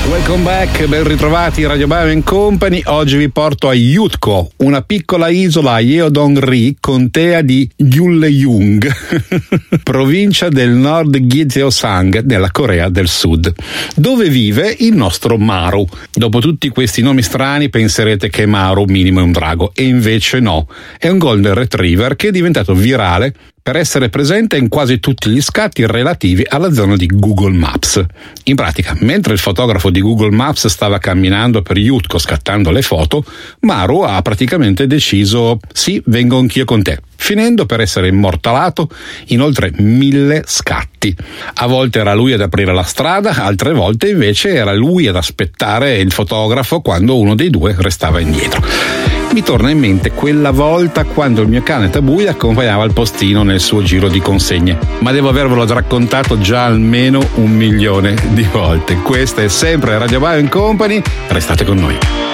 Welcome back, ben ritrovati Radio Bio & Company. Oggi vi porto a Yutko, una piccola isola a Yeodong-ri, contea di Gyeollyeong, provincia del Nord Gyeongsang, nella Corea del Sud, dove vive il nostro Maru. Dopo tutti questi nomi strani penserete che Maru minimo è un drago, e invece no, è un Golden Retriever che è diventato virale per essere presente in quasi tutti gli scatti relativi alla zona di Google Maps. In pratica, mentre il fotografo di Google Maps stava camminando per Yutko scattando le foto, Maru ha praticamente deciso: sì, vengo anch'io con te, finendo per essere immortalato in oltre 1000 scatti. A volte era lui ad aprire la strada, altre volte invece era lui ad aspettare il fotografo quando uno dei due restava indietro. Mi torna in mente quella volta quando il mio cane Tabui accompagnava il postino nel suo giro di consegne, ma devo avervelo raccontato già almeno 1 milione di volte. Questa è sempre Radio Bio & Company, restate con noi.